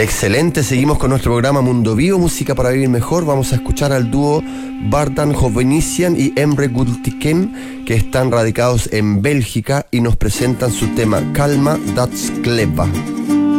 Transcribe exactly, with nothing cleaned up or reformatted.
Excelente, seguimos con nuestro programa Mundo Vivo, música para vivir mejor. Vamos a escuchar al dúo Vardan Hovhannissian y Emre Gultiken, que están radicados en Bélgica y nos presentan su tema Calma, that's Cleva.